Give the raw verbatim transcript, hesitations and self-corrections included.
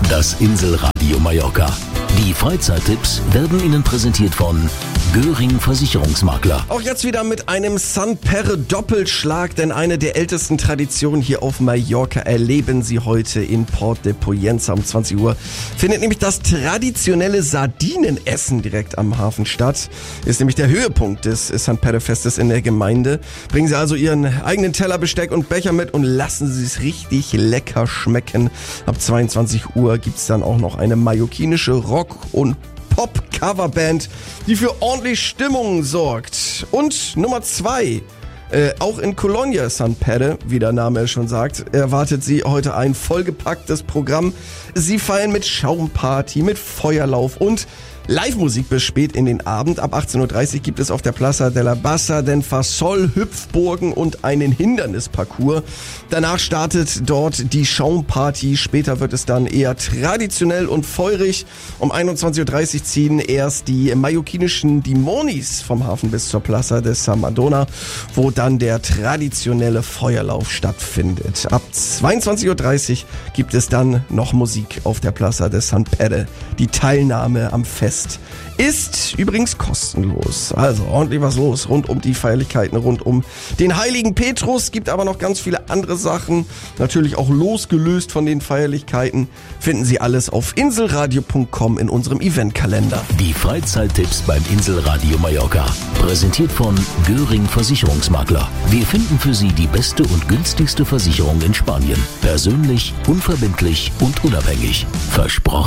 Das Inselradio Mallorca. Die Freizeittipps werden Ihnen präsentiert von Göring Versicherungsmakler. Auch jetzt wieder mit einem Sanperre Doppelschlag, denn eine der ältesten Traditionen hier auf Mallorca erleben Sie heute in Port de Pollença um zwanzig Uhr. Findet nämlich das traditionelle Sardinenessen direkt am Hafen statt. Ist nämlich der Höhepunkt des Sanperre-Festes in der Gemeinde. Bringen Sie also Ihren eigenen Teller, Besteck und Becher mit und lassen Sie es richtig lecker schmecken. Ab zweiundzwanzig Uhr gibt's dann auch noch eine mallorquinische Rock- und Pop-Coverband, die für ordentlich Stimmung sorgt. Und Nummer zwei, äh, auch in Colonia Sanperre, wie der Name es schon sagt, erwartet Sie heute ein vollgepacktes Programm. Sie feiern mit Schaumparty, mit Feuerlauf und Live-Musik bis spät in den Abend. Ab achtzehn Uhr dreißig gibt es auf der Plaza de la Bassa den Fasol, Hüpfburgen und einen Hindernisparcours. Danach startet dort die Schaumparty. Später wird es dann eher traditionell und feurig. Um einundzwanzig Uhr dreißig ziehen erst die mallorquinischen Dimonis vom Hafen bis zur Plaza de San Madonna, wo dann der traditionelle Feuerlauf stattfindet. Ab zweiundzwanzig Uhr dreißig gibt es dann noch Musik auf der Plaza de Sanperre. Die Teilnahme am Fest ist übrigens kostenlos. Also ordentlich was los rund um die Feierlichkeiten, rund um den heiligen Petrus. Gibt aber noch ganz viele andere Sachen. Natürlich auch losgelöst von den Feierlichkeiten. Finden Sie alles auf inselradio punkt com in unserem Eventkalender. Die Freizeittipps beim Inselradio Mallorca. Präsentiert von Göring Versicherungsmakler. Wir finden für Sie die beste und günstigste Versicherung in Spanien. Persönlich, unverbindlich und unabhängig. Versprochen.